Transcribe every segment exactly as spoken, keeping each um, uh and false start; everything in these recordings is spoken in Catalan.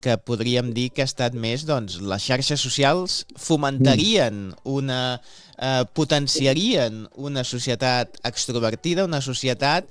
que podríem dir que ha estat més, doncs, les xarxes socials fomentarien una, eh, potenciarien una societat extrovertida, una societat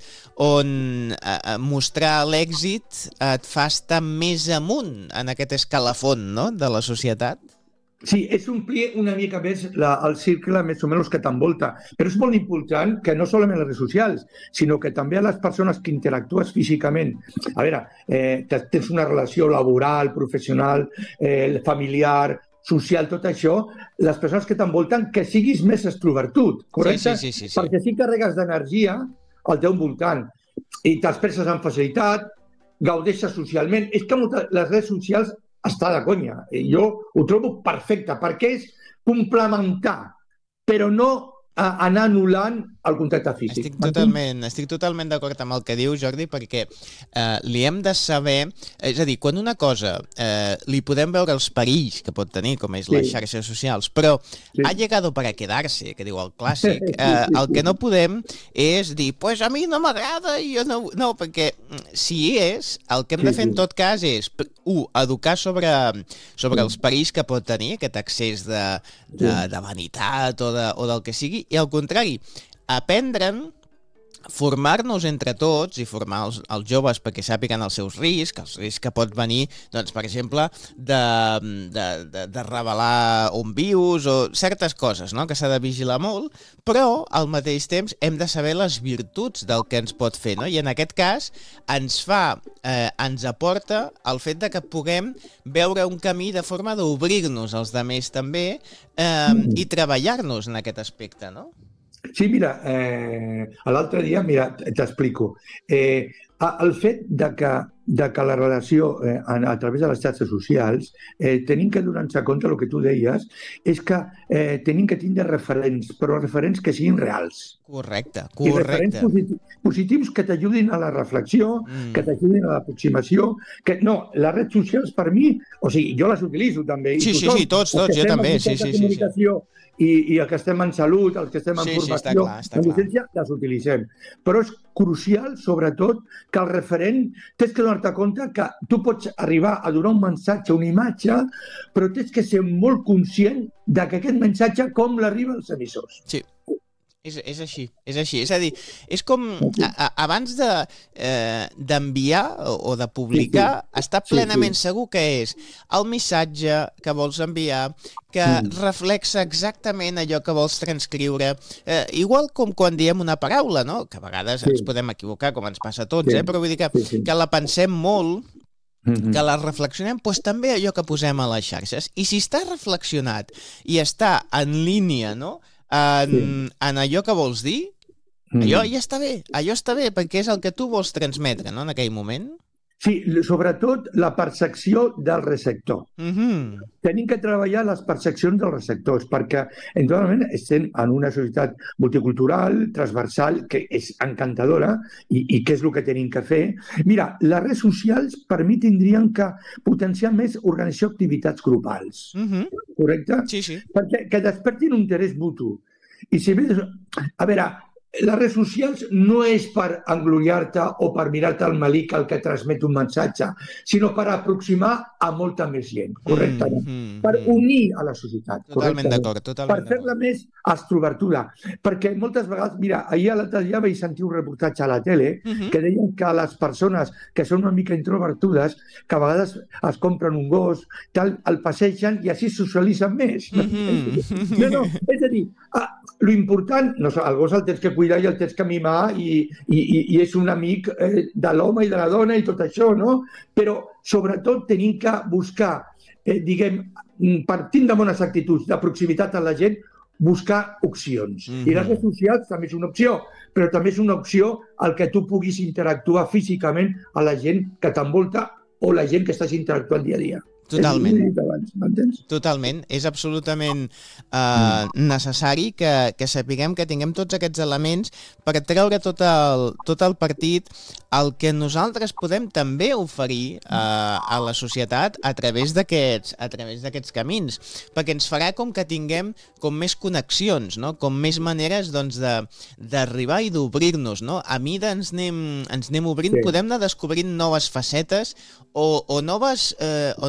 on eh, mostrar l'èxit et fa estar més amunt en aquest escalafon, no?, de la societat. Sí, és omplir una mica més la, el cercle més o menys que t'envolta. Però és molt important que no solament les redes socials, sinó que també a les persones que interactues físicament. A veure, eh, tens una relació laboral, professional, eh, familiar, social, tot això, les persones que t'envolten, que siguis més extrovertit, correcte? Sí, sí, sí, sí, sí. Perquè sí carregues d'energia al teu voltant i t'expresses amb facilitat, gaudeixes socialment. És que moltes, les redes socials està de conya. Jo ho trobo perfecte, perquè és complementar, però no anar anul·lant el contacte físic. Estic totalment, estic totalment d'acord amb el que diu, Jordi, perquè eh, li hem de saber... És a dir, quan una cosa eh, li podem veure els perills que pot tenir, com és sí. les xarxes socials, però sí. ha llegado para quedarse, que diu el clàssic, eh, el que no podem és dir, pues a mi no m'agrada i jo no... No, perquè si hi és, el que hem de fer en tot cas és, u, educar sobre, sobre els perills que pot tenir aquest excés de, de, de vanitat o, de, o del que sigui, i al contrari, aprendre'n, formar-nos entre tots i formar els, els joves perquè sàpiguen els seus riscs, els riscs que pot venir, doncs, per exemple, de, de, de, de revelar on vius o certes coses, no?, que s'ha de vigilar molt, però al mateix temps hem de saber les virtuts del que ens pot fer, no? I en aquest cas ens fa, eh, ens aporta el fet de que puguem veure un camí de forma d'obrir-nos als altres també eh, i treballar-nos en aquest aspecte, no? Sí, mira, eh, l'altre dia, mira, t'explico. Eh, el fet de que, de que la relació eh, a, a través de les xarxes socials eh, tenim que donar-nos compte, el que tu deies, és que eh, tenim que tindre referents, però referents que siguin reals. Correcte, correcte. I referents positius, positius que t'ajudin a la reflexió, mm. que t'ajudin a l'aproximació. Que, no, les redes socials per mi, o sigui, jo les utilitzo també. Sí, i sí, sí, tots, tots, jo també. Sí, sí, sí, sí. I, i el que estem en salut, el que estem en sí, formació, sí, està clar, està en docència, les utilitzem. Però és crucial, sobretot, que el referent tens que donar-te compte que tu pots arribar a donar un missatge, una imatge, però tens que ser molt conscient de que aquest missatge com l'arriba als emissors. Sí. És, és així, és així. És a dir, és com a, a, abans de, eh, d'enviar o, o de publicar, sí, sí. estar plenament sí, sí. segur que és el missatge que vols enviar, que mm. reflexa exactament allò que vols transcriure. Eh, igual com quan diem una paraula, no?, que a vegades sí. ens podem equivocar, com ens passa a tots, sí. eh? però vull dir que, sí, sí. que la pensem molt, mm-hmm. que la reflexionem, doncs també allò que posem a les xarxes. I si està reflexionat i està en línia, no?, En, sí. en allò que vols dir, mm. allò ja està bé, allò està bé, perquè és el que tu vols transmetre, no?, en aquell moment. Sí, sobretot la percepció del receptor. Mm-hmm. Tenim que treballar les percepcions dels receptors, perquè, endòmament, estem en una societat multicultural, transversal, que és encantadora, i, i què és el que tenim que fer. Mira, les redes socials, per mi, tindrien que potenciar més organització d'activitats grupals. Mm-hmm. Correcte? Sí, sí. Perquè que despertin un interès mutu. I si més... A veure, les redes socials no és per engloriar-te o per mirar-te al malic el que transmet un missatge, sinó per aproximar a molta més gent, correcte? Mm, mm, per unir a la societat. Totalment d'acord, totalment per fer-la més extrovertuda. Perquè moltes vegades, mira, ahir a l'altre dia vaig sentir un reportatge a la tele mm-hmm. que deien que les persones que són una mica introvertudes, que a vegades es compren un gos, tal, el passegen i així socialitzen més. Mm-hmm. No, no, és a dir, ah, l'important, no, el gos el tens que cuidar i el tens que mimar i, i, i és un amic eh, de l'home i de la dona i tot això, no? Però sobretot tenim que buscar, eh, diguem, partint de bones actituds, de proximitat a la gent, buscar opcions. Mm-hmm. I les redes socials també és una opció, però també és una opció el que tu puguis interactuar físicament a la gent que t'envolta o la gent que estàs interactuant dia a dia. Totalment. Abans, Totalment. És absolutament uh, necessari que, que sapiguem que tinguem tots aquests elements per treure tot el, tot el partit el que nosaltres podem també oferir uh, a la societat a través d'aquests a través d'aquests camins, perquè ens farà com que tinguem com més connexions, no? Com més maneres doncs, de, d'arribar i d'obrir-nos. No? A mida ens anem, ens anem obrint, sí. podem anar descobrint noves facetes o, o noves... Eh, o